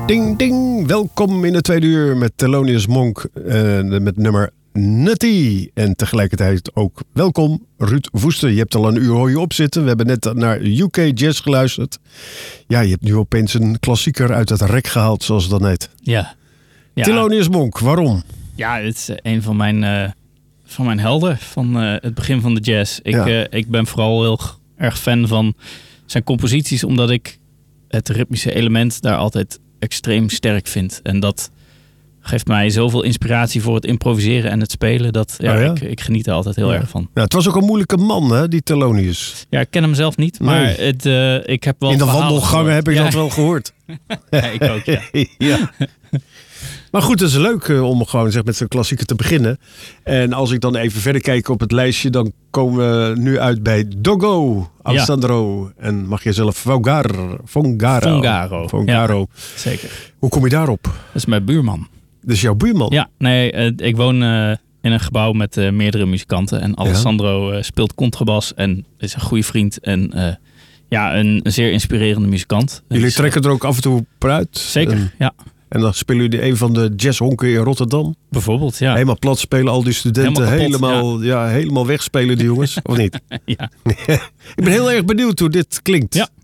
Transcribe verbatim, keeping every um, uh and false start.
Ding, ding. Welkom in de tweede uur met Thelonious Monk uh, met nummer Nutty. En tegelijkertijd ook welkom Ruud Woester. Je hebt al een uur hoor je op zitten. We hebben net naar U K Jazz geluisterd. Ja, je hebt nu opeens een klassieker uit het rek gehaald, zoals het dan heet. Ja. ja. Thelonious Monk, waarom? Ja, het is een van mijn, uh, van mijn helden van uh, het begin van de jazz. Ik, ja. uh, ik ben vooral heel erg fan van zijn composities, omdat ik het ritmische element daar altijd extreem sterk vind. En dat geeft mij zoveel inspiratie voor het improviseren en het spelen. Dat ja, oh ja? Ik, ik geniet er altijd heel ja. erg van. Ja, het was ook een moeilijke man, hè, die Thelonious. Ja, ik ken hem zelf niet, maar nee. het, uh, ik heb wel in de wandelgangen gehoord. heb ik ja. dat wel gehoord. Ja, ik ook, ja. ja. Maar goed, het is leuk uh, om gewoon zeg, met zo'n klassieker te beginnen. En als ik dan even verder kijk op het lijstje, dan komen we nu uit bij Dogo, Alessandro. Ja. En mag je zelf Fogar, Fongaro. Fongaro. Fongaro. Ja, zeker. Hoe kom je daarop? Dat is mijn buurman. Dat is jouw buurman? Ja, nee, uh, ik woon uh, in een gebouw met uh, meerdere muzikanten. En Alessandro ja. uh, speelt contrabas en is een goede vriend. En uh, ja, een, een zeer inspirerende muzikant. Jullie dus, trekken er ook af en toe uit? Zeker, en, ja. En dan spelen jullie een van de jazzhonken in Rotterdam? Bijvoorbeeld, ja. Helemaal plat spelen, al die studenten helemaal, kapot, helemaal, ja. Ja, helemaal wegspelen, die jongens, of niet? Ja. Ik ben heel erg benieuwd hoe dit klinkt. Ja.